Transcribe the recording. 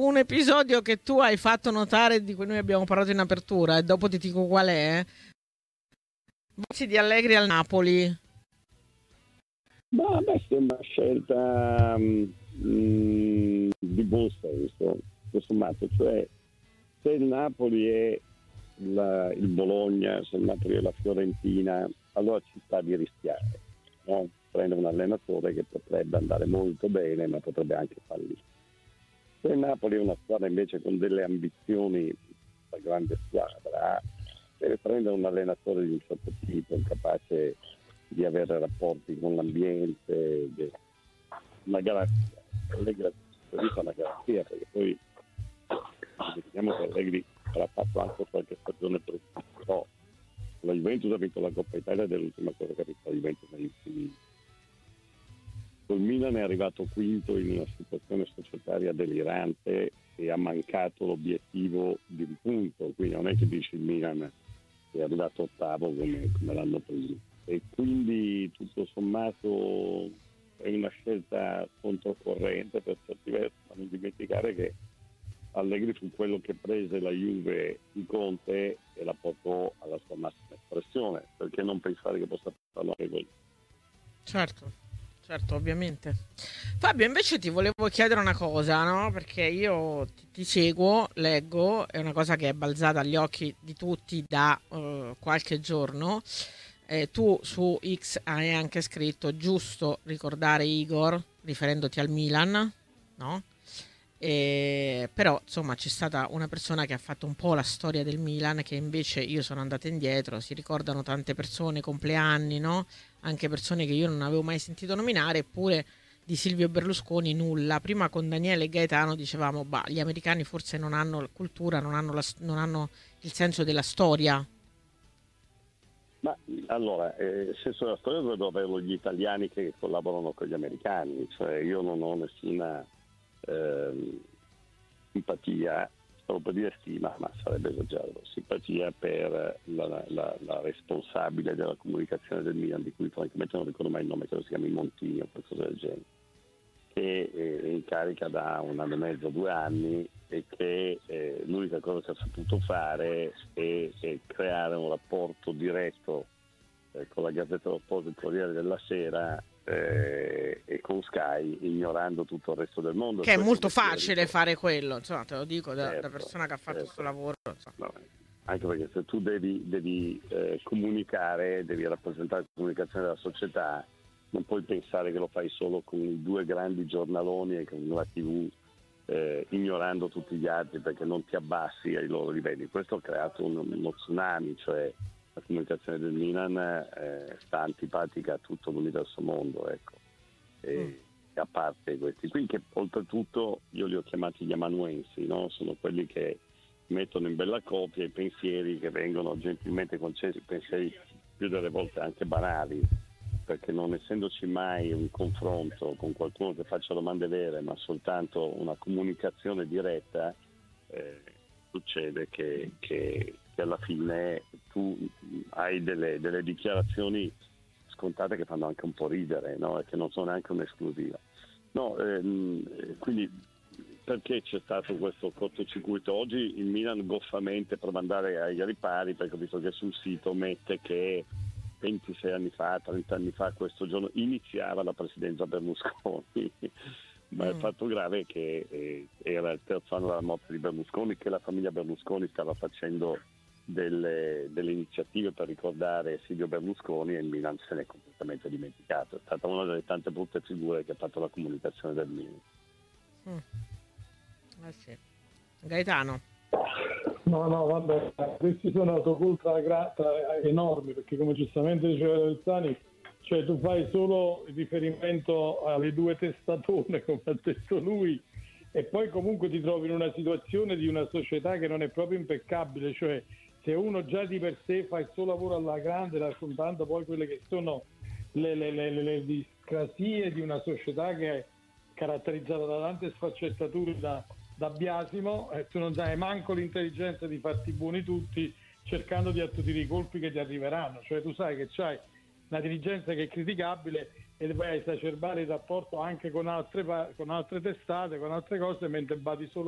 un episodio che tu hai fatto notare, di cui noi abbiamo parlato in apertura, e dopo ti dico qual è. Bozzi di Allegri al Napoli. Ma a me sembra una scelta di buon senso, tutto sommato, cioè se il Napoli è il Bologna, se il Napoli è la Fiorentina, allora ci sta di rischiare, no? Prende un allenatore che potrebbe andare molto bene, ma potrebbe anche fallire. Se il Napoli è una squadra invece con delle ambizioni da grande squadra, deve prendere un allenatore di un certo tipo, capace di avere rapporti con l'ambiente, una garanzia. Allegri fa una garanzia, perché poi vediamo che Allegri avrà fatto anche qualche stagione brutta, però la Juventus ha vinto la Coppa Italia ed è l'ultima cosa che ha vinto la Juventus negli ultimi. Il Milan è arrivato quinto in una situazione societaria delirante e ha mancato l'obiettivo di un punto, quindi non è che dici il Milan è arrivato ottavo come l'anno prima, e quindi tutto sommato è una scelta controcorrente per certi versi, ma non dimenticare che Allegri fu quello che prese la Juve di Conte e la portò alla sua massima espressione, perché non pensare che possa farlo anche lui. Certo, ovviamente. Fabio, invece ti volevo chiedere una cosa, no? Perché io ti seguo, leggo, è una cosa che è balzata agli occhi di tutti da qualche giorno. Tu su X hai anche scritto: giusto ricordare Igor, riferendoti al Milan, no? Però insomma c'è stata una persona che ha fatto un po' la storia del Milan, che invece io sono andata indietro, si ricordano tante persone, compleanni, no? Anche persone che io non avevo mai sentito nominare, eppure di Silvio Berlusconi nulla. Prima con Daniele e Gaetano dicevamo, bah, gli americani forse non hanno cultura, non hanno il senso della storia. Ma allora, il senso della storia dovrebbero averlo gli italiani che collaborano con gli americani, cioè io non ho nessuna simpatia, stavo per dire stima, ma sarebbe esagerato, simpatia per la responsabile della comunicazione del Milan, di cui francamente non ricordo mai il nome, credo si chiami Montini o qualcosa del genere, che è in carica da 1 anno e mezzo, 2 anni, e che l'unica cosa che ha saputo fare è creare un rapporto diretto con la Gazzetta dello Sport, il Corriere della Sera e con Sky, ignorando tutto il resto del mondo. Che è molto facile fare quello, insomma, te lo dico da persona che ha fatto questo lavoro. No, anche perché se tu devi comunicare, devi rappresentare la comunicazione della società, non puoi pensare che lo fai solo con i 2 grandi giornaloni e con la TV, ignorando tutti gli altri perché non ti abbassi ai loro livelli. Questo ha creato uno tsunami, cioè la comunicazione del Milan sta antipatica a tutto l'universo mondo, ecco. E a parte questi qui, che oltretutto io li ho chiamati gli amanuensi, no? Sono quelli che mettono in bella copia i pensieri che vengono gentilmente concessi, pensieri più delle volte anche banali, perché non essendoci mai un confronto con qualcuno che faccia domande vere, ma soltanto una comunicazione diretta, succede che alla fine tu hai delle dichiarazioni scontate che fanno anche un po' ridere, no? E che non sono neanche un'esclusiva. No, quindi perché c'è stato questo cortocircuito? Oggi il Milan goffamente, per andare ai ripari, perché ho visto che sul sito mette che 26 anni fa, 30 anni fa, questo giorno iniziava la presidenza Berlusconi, ma il fatto grave è che era il 3° anno dalla morte di Berlusconi, che la famiglia Berlusconi stava facendo delle iniziative per ricordare Silvio Berlusconi, e il Milan se n'è completamente dimenticato. È stata una delle tante brutte figure che ha fatto la comunicazione del Milan. Sì. Gaetano. No, vabbè, questi sono autocoltra enormi, perché come giustamente diceva Bersani, cioè tu fai solo riferimento alle 2 testatone, come ha detto lui, e poi comunque ti trovi in una situazione di una società che non è proprio impeccabile, cioè se uno già di per sé fa il suo lavoro alla grande, raccontando poi quelle che sono le discrasie di una società che è caratterizzata da tante sfaccettature da biasimo, tu non hai manco l'intelligenza di farti buoni tutti cercando di attutire i colpi che ti arriveranno, cioè tu sai che c'hai una dirigenza che è criticabile e vai a esacerbare il rapporto anche con altre testate, con altre cose, mentre badi solo